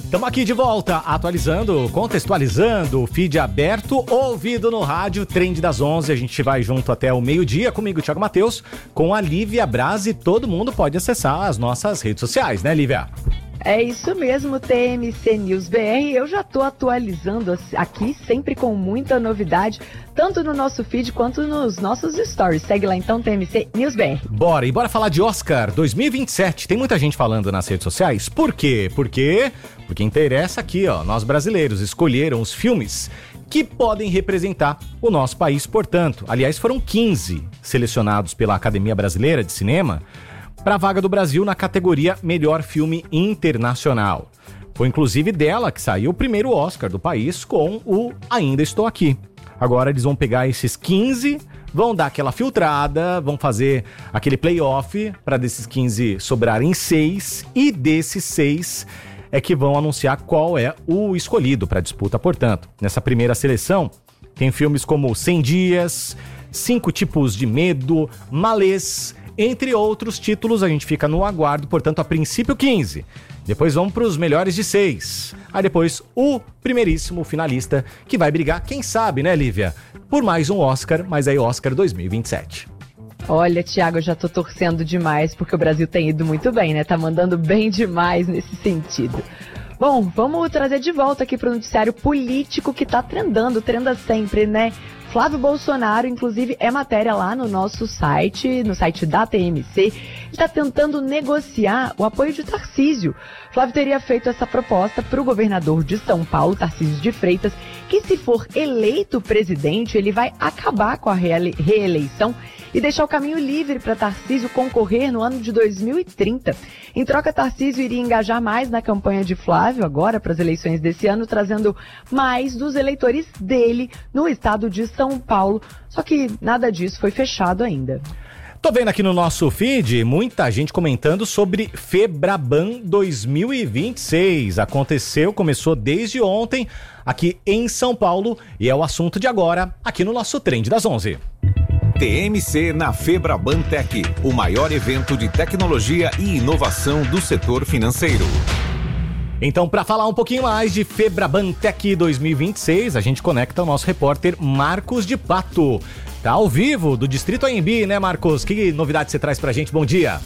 Estamos aqui de volta, atualizando, contextualizando, feed aberto, ouvido no rádio, Trend das 11. A gente vai junto até o meio-dia, comigo, Thiago Matheus, com a Lívia Braz, e todo mundo pode acessar as nossas redes sociais, né, Lívia? É isso mesmo, TMC News BR. Eu já tô atualizando aqui, sempre com muita novidade, tanto no nosso feed quanto nos nossos stories. Segue lá então, TMC News BR. Bora falar de Oscar 2027. Tem muita gente falando nas redes sociais. Por quê? Porque interessa aqui, ó. Nós brasileiros escolheram os filmes que podem representar o nosso país, portanto. Aliás, foram 15 selecionados pela Academia Brasileira de Cinema para a vaga do Brasil na categoria Melhor Filme Internacional. Foi inclusive dela que saiu o primeiro Oscar do país com o Ainda Estou Aqui. Agora eles vão pegar esses 15, vão dar aquela filtrada, vão fazer aquele playoff para desses 15 sobrarem 6, e desses 6 é que vão anunciar qual é o escolhido para a disputa. Portanto, nessa primeira seleção tem filmes como 100 Dias, 5 Tipos de Medo, Malês, entre outros títulos. A gente fica no aguardo, portanto, a princípio 15. Depois vamos para os melhores de 6. Aí depois o primeiríssimo finalista que vai brigar, quem sabe, né, Lívia? Por mais um Oscar, mas aí Oscar 2027. Olha, Thiago, eu já tô torcendo demais, porque o Brasil tem ido muito bem, né? Tá mandando bem demais nesse sentido. Bom, vamos trazer de volta aqui pro noticiário político que tá trenda sempre, né? Flávio Bolsonaro, inclusive, é matéria lá no nosso site, no site da TMC, está tentando negociar o apoio de Tarcísio. Flávio teria feito essa proposta para o governador de São Paulo, Tarcísio de Freitas, que se for eleito presidente, ele vai acabar com a reeleição e deixar o caminho livre para Tarcísio concorrer no ano de 2030. Em troca, Tarcísio iria engajar mais na campanha de Flávio agora para as eleições desse ano, trazendo mais dos eleitores dele no estado de São Paulo. Só que nada disso foi fechado ainda. Tô vendo aqui no nosso feed muita gente comentando sobre Febraban 2026. Começou desde ontem aqui em São Paulo e é o assunto de agora aqui no nosso Trend das 11. TMC na Febraban Tech, o maior evento de tecnologia e inovação do setor financeiro. Então, para falar um pouquinho mais de Febraban Tech 2026, a gente conecta o nosso repórter Marcos de Pato. Tá ao vivo do Distrito AMB, né, Marcos? Que novidade você traz pra gente? Bom dia.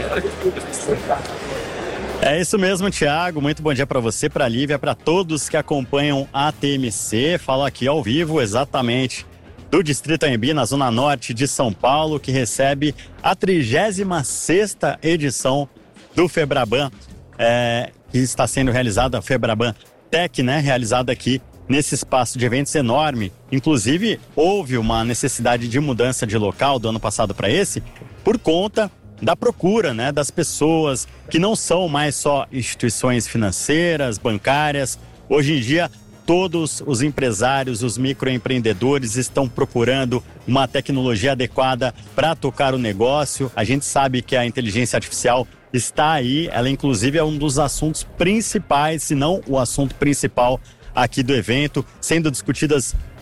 É isso mesmo, Thiago. Muito bom dia para você, para a Lívia, para todos que acompanham a TMC. Falo aqui ao vivo, exatamente, do Distrito AMB, na Zona Norte de São Paulo, que recebe a 36ª edição do Febraban, que está sendo realizada, a Febraban Tech, né, realizada aqui nesse espaço de eventos enorme. Inclusive, houve uma necessidade de mudança de local do ano passado para esse, por conta da procura, né, das pessoas que não são mais só instituições financeiras, bancárias. Hoje em dia, todos os empresários, os microempreendedores estão procurando uma tecnologia adequada para tocar o negócio. A gente sabe que a inteligência artificial está aí, ela inclusive é um dos assuntos principais, se não o assunto principal aqui do evento, sendo discutida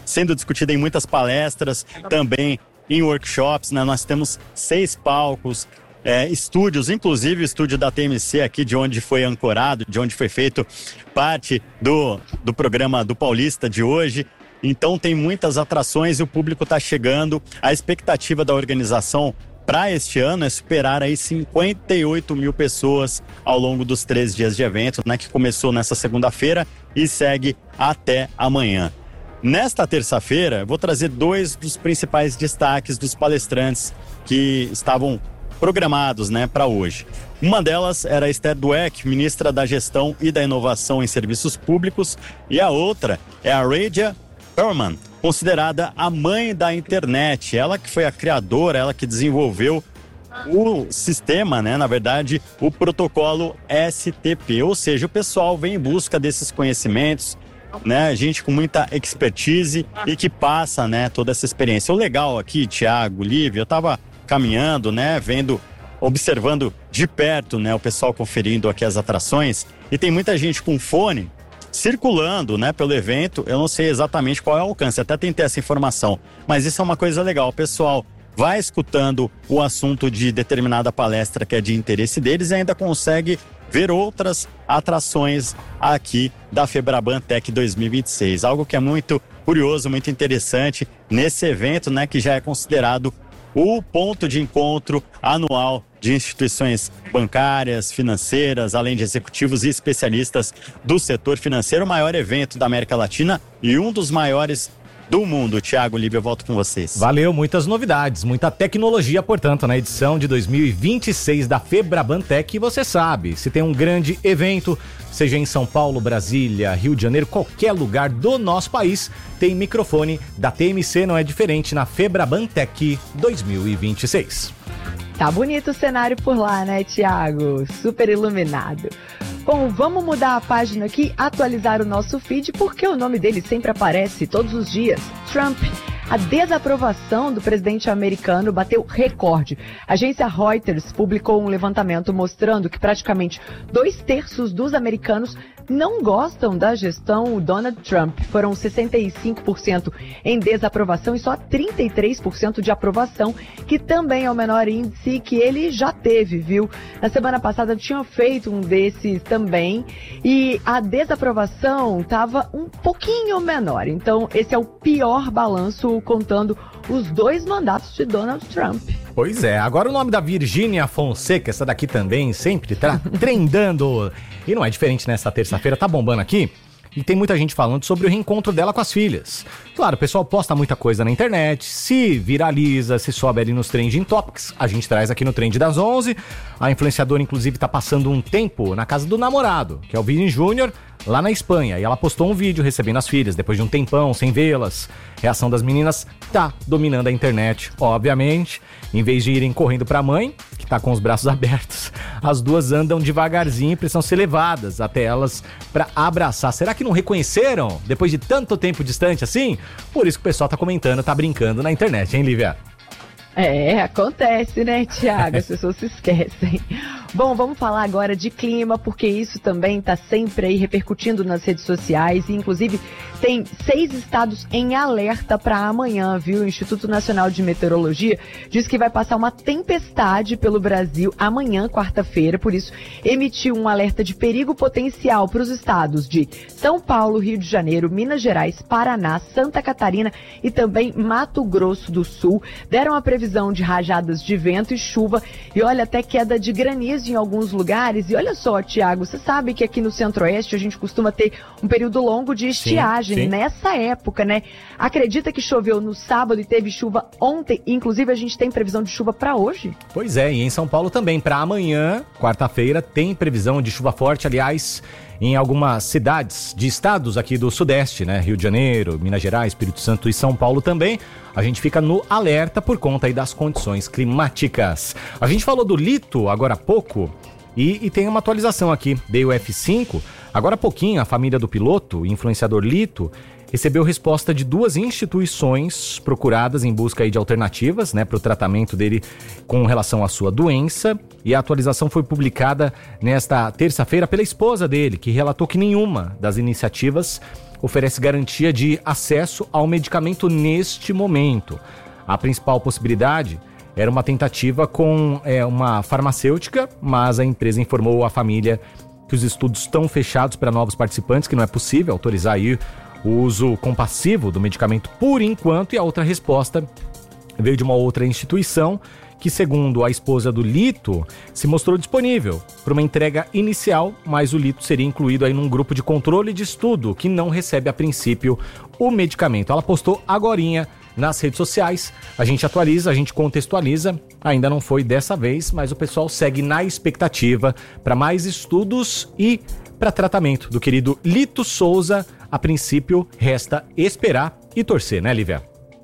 em muitas palestras, também em workshops, né? Nós temos 6 palcos, estúdios, inclusive o estúdio da TMC aqui, de onde foi ancorado, de onde foi feito parte do programa do Paulista de hoje. Então tem muitas atrações e o público está chegando. A expectativa da organização para este ano é superar aí 58 mil pessoas ao longo dos 3 dias de evento, né, que começou nessa segunda-feira e segue até amanhã. Nesta terça-feira, vou trazer 2 dos principais destaques dos palestrantes que estavam programados, né, para hoje. Uma delas era a Esther Dweck, ministra da Gestão e da Inovação em Serviços Públicos, e a outra é a Radia Perlman, considerada a mãe da internet. Ela que foi a criadora, ela que desenvolveu o sistema, né, na verdade, o protocolo STP, ou seja, o pessoal vem em busca desses conhecimentos, né, gente com muita expertise e que passa, né, toda essa experiência. O legal aqui, Thiago, Lívia, eu estava caminhando, né, observando de perto, né, o pessoal conferindo aqui as atrações, e tem muita gente com fone circulando, né, pelo evento. Eu não sei exatamente qual é o alcance, até tentei essa informação, mas isso é uma coisa legal. O pessoal vai escutando o assunto de determinada palestra que é de interesse deles e ainda consegue ver outras atrações aqui da Febraban Tech 2026. Algo que é muito curioso, muito interessante nesse evento, né, que já é considerado o ponto de encontro anual de instituições bancárias, financeiras, além de executivos e especialistas do setor financeiro, o maior evento da América Latina e um dos maiores do mundo. Thiago, Lívia, eu volto com vocês. Valeu, muitas novidades, muita tecnologia, portanto, na edição de 2026 da Febraban Tech. E você sabe, se tem um grande evento, seja em São Paulo, Brasília, Rio de Janeiro, qualquer lugar do nosso país, tem microfone da TMC, não é diferente na Febraban Tech 2026. Tá bonito o cenário por lá, né, Thiago? Super iluminado. Bom, vamos mudar a página aqui, atualizar o nosso feed, porque o nome dele sempre aparece todos os dias. Trump. A desaprovação do presidente americano bateu recorde. A agência Reuters publicou um levantamento mostrando que praticamente 2/3 dos americanos não gostam da gestão Donald Trump. Foram 65% em desaprovação e só 33% de aprovação, que também é o menor índice que ele já teve, viu? Na semana passada tinha feito um desses também e a desaprovação estava um pouquinho menor. Então esse é o pior balanço contando os 2 mandatos de Donald Trump. Pois é, agora o nome da Virgínia Fonseca, essa daqui também sempre tá trendando. E não é diferente nessa terça-feira, tá bombando aqui. E tem muita gente falando sobre o reencontro dela com as filhas. Claro, o pessoal posta muita coisa na internet, se viraliza, se sobe ali nos Trending Topics, a gente traz aqui no Trend das 11. A influenciadora, inclusive, tá passando um tempo na casa do namorado, que é o Vini Júnior, lá na Espanha. E ela postou um vídeo recebendo as filhas, depois de um tempão, sem vê-las. A reação das meninas tá dominando a internet, obviamente. Em vez de irem correndo pra mãe, que tá com os braços abertos, as duas andam devagarzinho e precisam ser levadas até elas pra abraçar. Será que não reconheceram, depois de tanto tempo distante assim? Por isso que o pessoal tá comentando, tá brincando na internet, hein, Lívia? É, acontece, né, Thiago? As pessoas se esquecem. Bom, vamos falar agora de clima, porque isso também está sempre aí repercutindo nas redes sociais. E, inclusive, tem 6 estados em alerta para amanhã, viu? O Instituto Nacional de Meteorologia diz que vai passar uma tempestade pelo Brasil amanhã, quarta-feira. Por isso, emitiu um alerta de perigo potencial para os estados de São Paulo, Rio de Janeiro, Minas Gerais, Paraná, Santa Catarina e também Mato Grosso do Sul. Deram a previsão de rajadas de vento e chuva e olha, até queda de granizo em alguns lugares. E olha só, Thiago, você sabe que aqui no Centro-Oeste a gente costuma ter um período longo de estiagem, sim. Nessa época, né? Acredita que choveu no sábado e teve chuva ontem? Inclusive a gente tem previsão de chuva para hoje? Pois é, e em São Paulo também. Para amanhã, quarta-feira, tem previsão de chuva forte, aliás, em algumas cidades de estados aqui do Sudeste, né? Rio de Janeiro, Minas Gerais, Espírito Santo e São Paulo também. A gente fica no alerta por conta aí das condições climáticas. A gente falou do Lito agora há pouco e tem uma atualização aqui. Dei o F5. Agora há pouquinho, a família do piloto, influenciador Lito, recebeu resposta de 2 instituições procuradas em busca aí de alternativas, né, para o tratamento dele com relação à sua doença. E a atualização foi publicada nesta terça-feira pela esposa dele, que relatou que nenhuma das iniciativas oferece garantia de acesso ao medicamento neste momento. A principal possibilidade era uma tentativa com uma farmacêutica, mas a empresa informou à família que os estudos estão fechados para novos participantes, que não é possível autorizar aí o uso compassivo do medicamento por enquanto. E a outra resposta veio de uma outra instituição que, segundo a esposa do Lito, se mostrou disponível para uma entrega inicial, mas o Lito seria incluído aí num grupo de controle de estudo que não recebe a princípio o medicamento. Ela postou agorinha nas redes sociais, a gente atualiza, a gente contextualiza, ainda não foi dessa vez, mas o pessoal segue na expectativa para mais estudos e para tratamento do querido Lito Souza. A princípio, resta esperar e torcer, né, Lívia?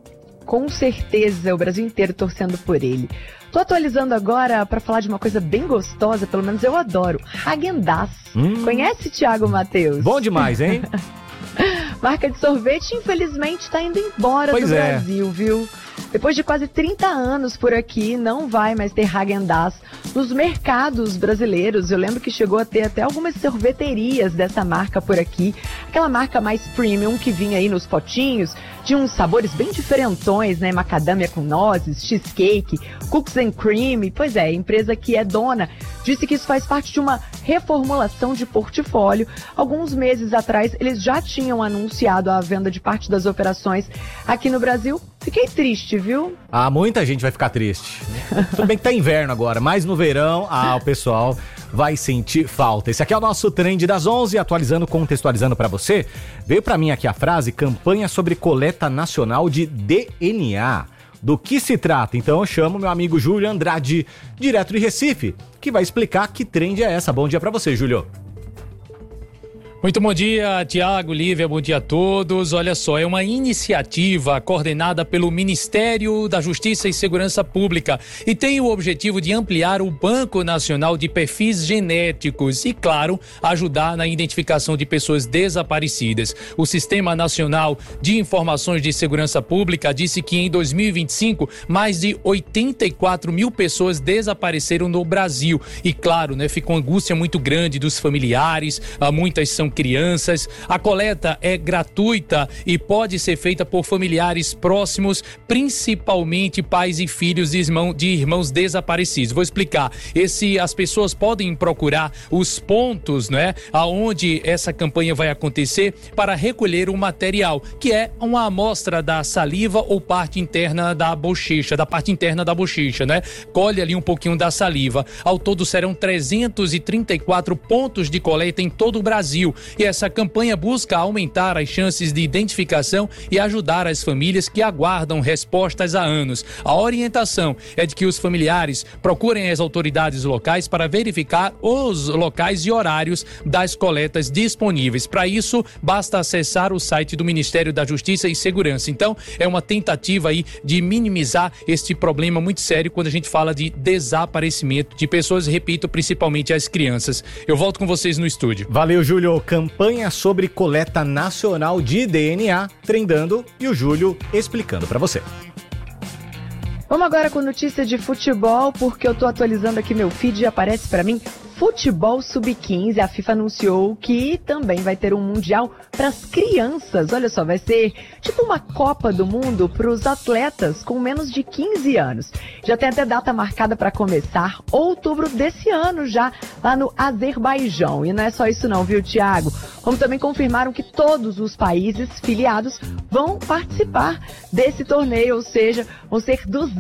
Com certeza, o Brasil inteiro torcendo por ele. Tô atualizando agora para falar de uma coisa bem gostosa, pelo menos eu adoro, Häagen-Dazs. Conhece, Thiago Matheus? Bom demais, hein? Marca de sorvete, infelizmente, tá indo embora do Brasil, viu? Depois de quase 30 anos por aqui, não vai mais ter Häagen-Dazs nos mercados brasileiros. Eu lembro que chegou a ter até algumas sorveterias dessa marca por aqui. Aquela marca mais premium que vinha aí nos potinhos, de uns sabores bem diferentões, né? Macadâmia com nozes, cheesecake, cookies and cream. Pois é, a empresa que é dona disse que isso faz parte de uma reformulação de portfólio. Alguns meses atrás, eles já tinham anunciado a venda de parte das operações aqui no Brasil. Fiquei triste, viu? Ah, muita gente vai ficar triste. Tudo bem que tá inverno agora, mas no verão, o pessoal vai sentir falta. Esse aqui é o nosso Trend das 11, atualizando, contextualizando pra você. Veio pra mim aqui a frase, campanha sobre coleta nacional de DNA. Do que se trata? Então eu chamo meu amigo Júlio Andrade, direto de Recife, que vai explicar que trend é essa. Bom dia pra você, Júlio. Muito bom dia, Tiago, Lívia, bom dia a todos. Olha só, é uma iniciativa coordenada pelo Ministério da Justiça e Segurança Pública e tem o objetivo de ampliar o Banco Nacional de Perfis Genéticos e, claro, ajudar na identificação de pessoas desaparecidas. O Sistema Nacional de Informações de Segurança Pública disse que em 2025, mais de 84 mil pessoas desapareceram no Brasil. E, claro, né, ficou uma angústia muito grande dos familiares, muitas são crianças. A coleta é gratuita e pode ser feita por familiares próximos, principalmente pais e filhos de irmãos desaparecidos. Vou explicar. As pessoas podem procurar os pontos, né, aonde essa campanha vai acontecer para recolher o material, que é uma amostra da saliva ou parte interna da bochecha, né? Colhe ali um pouquinho da saliva. Ao todo serão 334 pontos de coleta em todo o Brasil. E essa campanha busca aumentar as chances de identificação e ajudar as famílias que aguardam respostas há anos. A orientação é de que os familiares procurem as autoridades locais para verificar os locais e horários das coletas disponíveis. Para isso, basta acessar o site do Ministério da Justiça e Segurança. Então, é uma tentativa aí de minimizar este problema muito sério quando a gente fala de desaparecimento de pessoas, repito, principalmente as crianças. Eu volto com vocês no estúdio. Valeu, Júlio. Campanha sobre coleta nacional de DNA, trendando, e o Júlio explicando pra você. Vamos agora com notícia de futebol, porque eu tô atualizando aqui meu feed e aparece pra mim Futebol Sub-15. A FIFA anunciou que também vai ter um Mundial para as crianças. Olha só, vai ser tipo uma Copa do Mundo para os atletas com menos de 15 anos. Já tem até data marcada para começar, outubro desse ano já, lá no Azerbaijão. E não é só isso não, viu, Tiago? Como também confirmaram que todos os países filiados vão participar desse torneio, ou seja, vão ser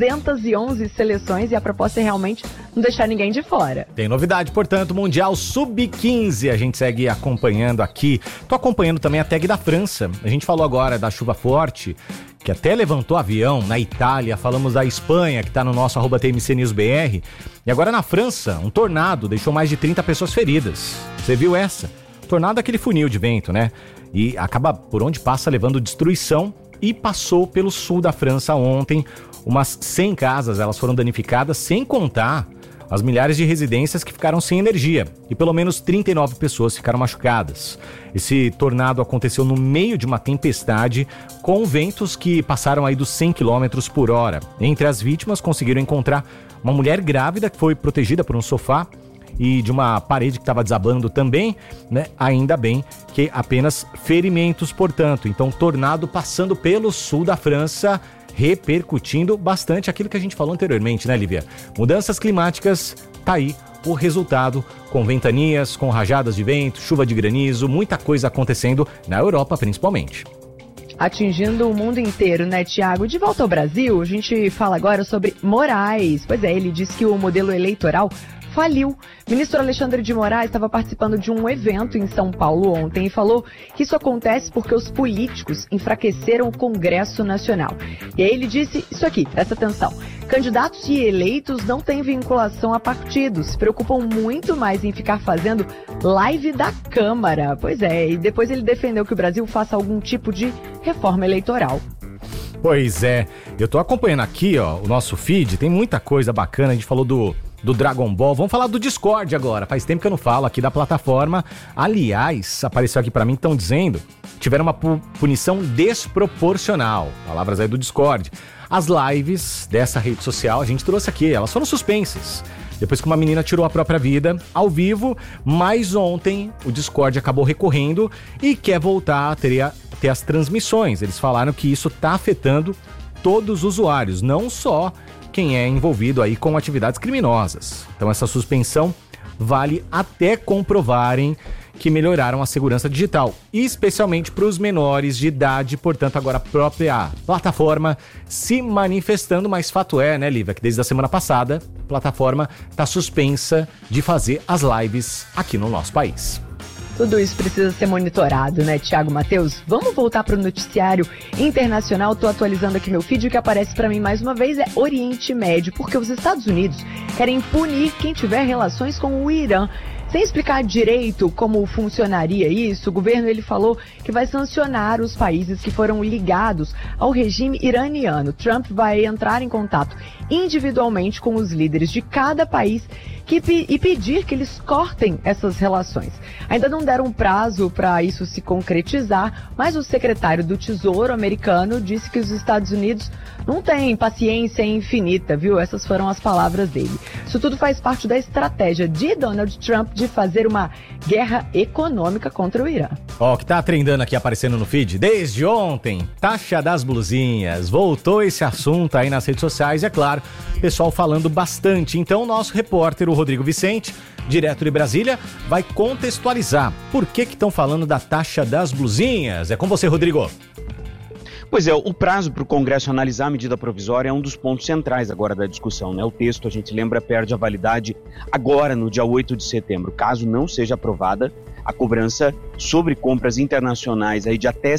211 seleções e a proposta é realmente não deixar ninguém de fora. Tem novidade, portanto, Mundial Sub-15, a gente segue acompanhando aqui. Tô acompanhando também a tag da França. A gente falou agora da chuva forte, que até levantou avião na Itália. Falamos da Espanha, que tá no nosso @TMCNewsBR. E agora na França, um tornado deixou mais de 30 pessoas feridas. Você viu essa? Tornado é aquele funil de vento, né? E acaba por onde passa levando destruição e passou pelo sul da França ontem. Umas 100 casas, elas foram danificadas, sem contar as milhares de residências que ficaram sem energia e pelo menos 39 pessoas ficaram machucadas. Esse tornado aconteceu no meio de uma tempestade com ventos que passaram aí dos 100 km por hora. Entre as vítimas conseguiram encontrar uma mulher grávida que foi protegida por um sofá e de uma parede que estava desabando também, né? Ainda bem que apenas ferimentos, portanto. Então, tornado passando pelo sul da França, repercutindo bastante aquilo que a gente falou anteriormente, né, Lívia? Mudanças climáticas, tá aí o resultado, com ventanias, com rajadas de vento, chuva de granizo, muita coisa acontecendo na Europa, principalmente. Atingindo o mundo inteiro, né, Tiago? De volta ao Brasil, a gente fala agora sobre Moraes. Pois é, ele disse que o modelo eleitoral faliu. O ministro Alexandre de Moraes estava participando de um evento em São Paulo ontem e falou que isso acontece porque os políticos enfraqueceram o Congresso Nacional. E aí ele disse isso aqui, presta atenção. Candidatos e eleitos não têm vinculação a partidos, se preocupam muito mais em ficar fazendo live da Câmara. Pois é, e depois ele defendeu que o Brasil faça algum tipo de reforma eleitoral. Pois é, eu tô acompanhando aqui, ó, o nosso feed, tem muita coisa bacana, a gente falou do do Dragon Ball. Vamos falar do Discord agora. Faz tempo que eu não falo aqui da plataforma. Aliás, apareceu aqui pra mim, estão dizendo, tiveram uma punição desproporcional. Palavras aí do Discord. As lives dessa rede social, a gente trouxe aqui, elas foram suspensas. Depois que uma menina tirou a própria vida ao vivo, mas ontem o Discord acabou recorrendo e quer voltar a ter as transmissões. Eles falaram que isso está afetando todos os usuários, não só quem é envolvido aí com atividades criminosas. Então essa suspensão vale até comprovarem que melhoraram a segurança digital, especialmente para os menores de idade. Portanto, agora a própria plataforma se manifestando, mas fato é, né, Lívia, que desde a semana passada a plataforma está suspensa de fazer as lives aqui no nosso país. Tudo isso precisa ser monitorado, né, Thiago Matheus? Vamos voltar para o noticiário internacional. Tô atualizando aqui meu feed. O que aparece para mim mais uma vez é Oriente Médio, porque os Estados Unidos querem punir quem tiver relações com o Irã. Sem explicar direito como funcionaria isso, o governo ele falou que vai sancionar os países que foram ligados ao regime iraniano. Trump vai entrar em contato individualmente com os líderes de cada país e pedir que eles cortem essas relações. Ainda não deram um prazo para isso se concretizar, mas o secretário do Tesouro americano disse que os Estados Unidos não têm paciência infinita, viu? Essas foram as palavras dele. Isso tudo faz parte da estratégia de Donald Trump de fazer uma guerra econômica contra o Irã. Ó, que tá trendando aqui, aparecendo no feed desde ontem, taxa das blusinhas. Voltou esse assunto aí nas redes sociais, é claro, pessoal falando bastante. Então o nosso repórter, o Rodrigo Vicente, direto de Brasília, vai contextualizar por que estão falando da taxa das blusinhas. É com você, Rodrigo. Pois é, o prazo para o Congresso analisar a medida provisória é um dos pontos centrais agora da discussão, né? O texto, a gente lembra, perde a validade agora, no dia 8 de setembro. Caso não seja aprovada, a cobrança sobre compras internacionais aí de até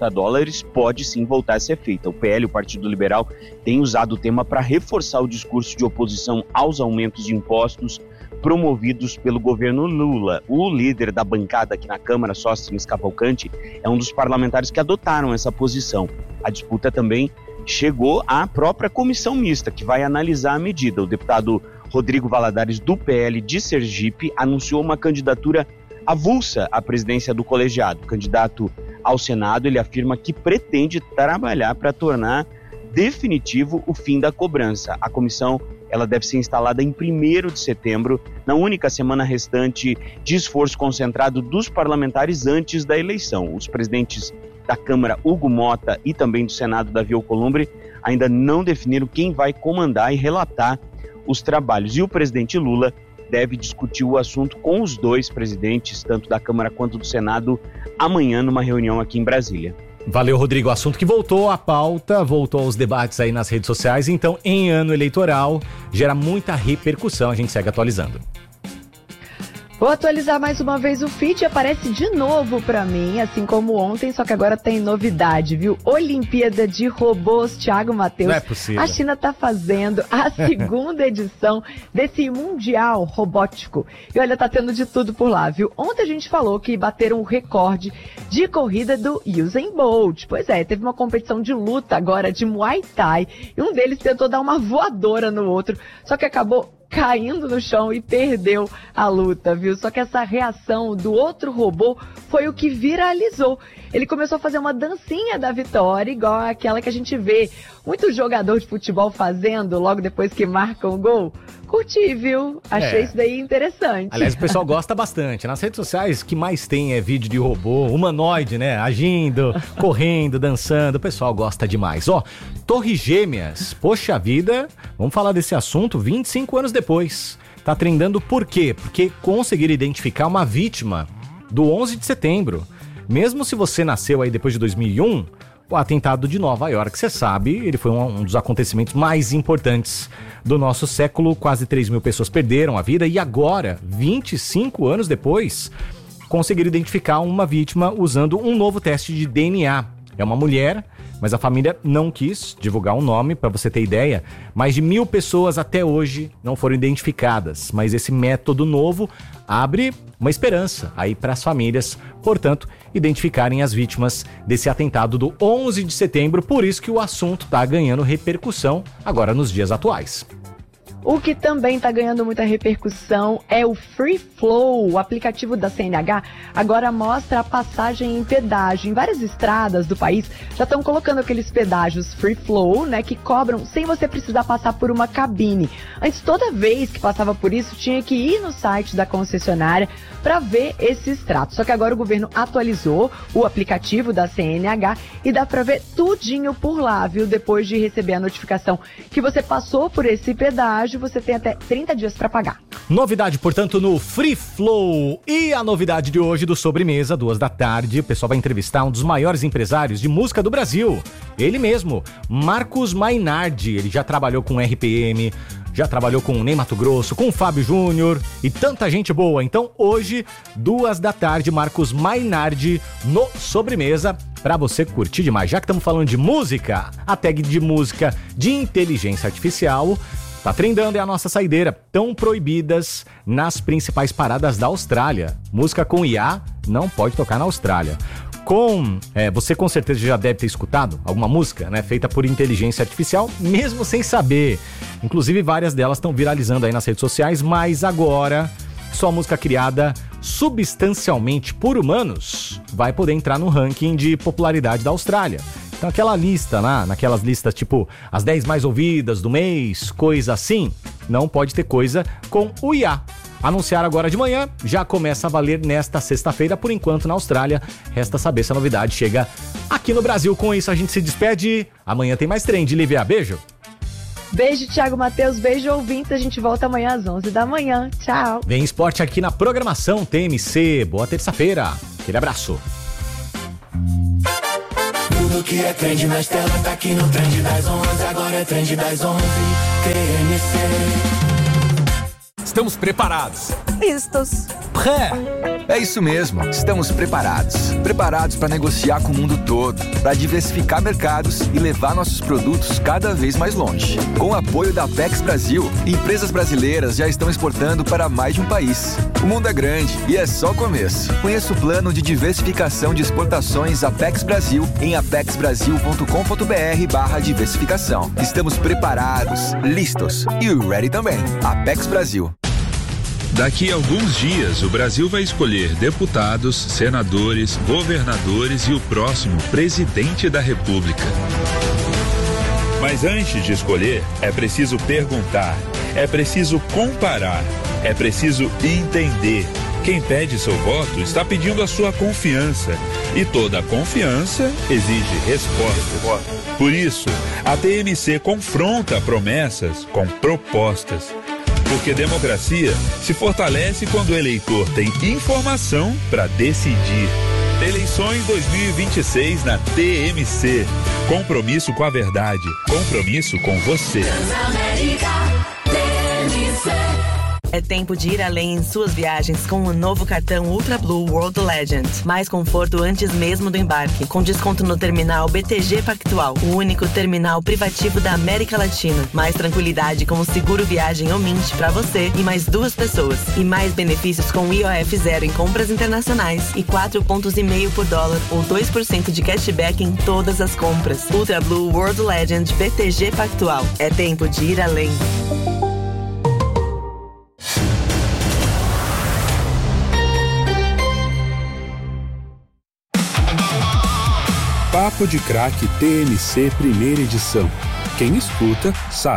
$50 pode sim voltar a ser feita. O PL, o Partido Liberal, tem usado o tema para reforçar o discurso de oposição aos aumentos de impostos promovidos pelo governo Lula. O líder da bancada aqui na Câmara, Sóstenes Cavalcante, é um dos parlamentares que adotaram essa posição. A disputa também chegou à própria comissão mista, que vai analisar a medida. O deputado Rodrigo Valadares, do PL de Sergipe, anunciou uma candidatura avulsa à presidência do colegiado. Candidato ao Senado, ele afirma que pretende trabalhar para tornar definitivo o fim da cobrança. A comissão ela deve ser instalada em 1º de setembro, na única semana restante de esforço concentrado dos parlamentares antes da eleição. Os presidentes da Câmara, Hugo Mota, e também do Senado, Davi Alcolumbre, ainda não definiram quem vai comandar e relatar os trabalhos. E o presidente Lula deve discutir o assunto com os dois presidentes, tanto da Câmara quanto do Senado, amanhã numa reunião aqui em Brasília. Valeu, Rodrigo. Assunto que voltou à pauta, voltou aos debates aí nas redes sociais. Então, em ano eleitoral, gera muita repercussão. A gente segue atualizando. Vou atualizar mais uma vez o feed, aparece de novo pra mim, assim como ontem, só que agora tem novidade, viu? Olimpíada de Robôs, Thiago Matheus. Não é possível. A China tá fazendo a segunda edição desse Mundial Robótico. E olha, tá tendo de tudo por lá, viu? Ontem a gente falou que bateram o recorde de corrida do Usain Bolt. Pois é, teve uma competição de luta agora de Muay Thai e um deles tentou dar uma voadora no outro, só que acabou caindo no chão e perdeu a luta, viu? Só que essa reação do outro robô foi o que viralizou. Ele começou a fazer uma dancinha da vitória, igual aquela que a gente vê muito jogador de futebol fazendo logo depois que marca um gol. Curti, viu? Achei isso daí interessante. Aliás, o pessoal gosta bastante. Nas redes sociais, o que mais tem é vídeo de robô, humanoide, né? Agindo, correndo, dançando. O pessoal gosta demais. Ó, Torres Gêmeas. Poxa vida, vamos falar desse assunto 25 anos depois. Tá trendando por quê? Porque conseguiram identificar uma vítima do 11 de setembro. Mesmo se você nasceu aí depois de 2001... O atentado de Nova York, você sabe, ele foi um dos acontecimentos mais importantes do nosso século. Quase 3 mil pessoas perderam a vida e agora, 25 anos depois, conseguiram identificar uma vítima usando um novo teste de DNA. É uma mulher, mas a família não quis divulgar um nome, para você ter ideia. Mais de 1.000 pessoas até hoje não foram identificadas, mas esse método novo abre uma esperança aí para as famílias, portanto, identificarem as vítimas desse atentado do 11 de setembro. Por isso que o assunto está ganhando repercussão agora nos dias atuais. O que também está ganhando muita repercussão é o Free Flow. O aplicativo da CNH agora mostra a passagem em pedágio. Em várias estradas do país já estão colocando aqueles pedágios Free Flow, né, que cobram sem você precisar passar por uma cabine. Antes, toda vez que passava por isso, tinha que ir no site da concessionária para ver esse extrato. Só que agora o governo atualizou o aplicativo da CNH e dá para ver tudinho por lá, viu? Depois de receber a notificação que você passou por esse pedágio, você tem até 30 dias para pagar. Novidade, portanto, no Free Flow. E a novidade de hoje do Sobremesa, 14h, o pessoal vai entrevistar um dos maiores empresários de música do Brasil. Ele mesmo, Marcos Mainardi. Ele já trabalhou com RPM, já trabalhou com o Ney Matogrosso, com o Fábio Júnior e tanta gente boa. Então, hoje, 14h, Marcos Mainardi no Sobremesa, pra você curtir demais. Já que estamos falando de música, a tag de música de inteligência artificial tá trendando, é a nossa saideira. Tão proibidas nas principais paradas da Austrália. Música com IA não pode tocar na Austrália. Você com certeza já deve ter escutado alguma música, né, feita por inteligência artificial, mesmo sem saber. Inclusive, várias delas estão viralizando aí nas redes sociais, mas agora só música criada substancialmente por humanos vai poder entrar no ranking de popularidade da Austrália. Então, aquela lista lá, naquelas listas tipo as 10 mais ouvidas do mês, coisa assim, não pode ter coisa com o IA. Anunciaram agora de manhã, já começa a valer nesta sexta-feira, por enquanto na Austrália. Resta saber se a novidade chega aqui no Brasil. Com isso a gente se despede. Amanhã tem mais Trend, Lívia. Beijo. Beijo, Thiago Matheus. Beijo, ouvintes. A gente volta amanhã às 11 da manhã. Tchau. Vem esporte aqui na programação TMC. Boa terça-feira. Aquele abraço. Tudo que é trend nas telas tá aqui no Trend das 11. Agora é Trend das 11. TMC. Estamos preparados. Listos. É isso mesmo, estamos preparados. Preparados para negociar com o mundo todo, para diversificar mercados e levar nossos produtos cada vez mais longe. Com o apoio da Apex Brasil, empresas brasileiras já estão exportando para mais de um país. O mundo é grande e é só o começo. Conheça o plano de diversificação de exportações Apex Brasil em apexbrasil.com.br/diversificação. Estamos preparados, listos e ready também. Apex Brasil. Daqui a alguns dias, o Brasil vai escolher deputados, senadores, governadores e o próximo presidente da República. Mas antes de escolher, é preciso perguntar, é preciso comparar, é preciso entender. Quem pede seu voto está pedindo a sua confiança. E toda confiança exige resposta. Por isso, a TMC confronta promessas com propostas. Porque democracia se fortalece quando o eleitor tem informação para decidir. Eleições 2026 na TMC. Compromisso com a verdade. Compromisso com você. É tempo de ir além em suas viagens com o novo cartão Ultra Blue World Legend. Mais conforto antes mesmo do embarque, com desconto no terminal BTG Pactual, o único terminal privativo da América Latina. Mais tranquilidade com o seguro viagem ou Mint para você e mais 2 pessoas. E mais benefícios com IOF zero em compras internacionais e 4,5 pontos por dólar ou 2% de cashback em todas as compras. Ultra Blue World Legend BTG Pactual. É tempo de ir além. Papo de Craque TMC primeira edição. Quem escuta, sabe.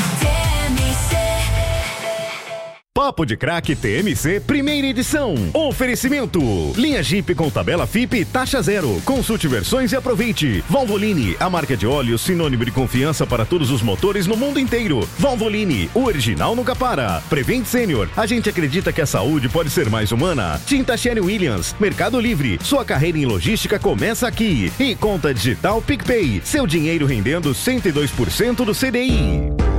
Papo de Craque TMC, primeira edição. Oferecimento: linha Jeep com tabela FIP e taxa zero. Consulte versões e aproveite. Valvoline, a marca de óleo sinônimo de confiança para todos os motores no mundo inteiro. Valvoline, o original nunca para. Prevent Senior, a gente acredita que a saúde pode ser mais humana. Tinta Sherry Williams, Mercado Livre, sua carreira em logística começa aqui. E Conta Digital PicPay, seu dinheiro rendendo 102% do CDI.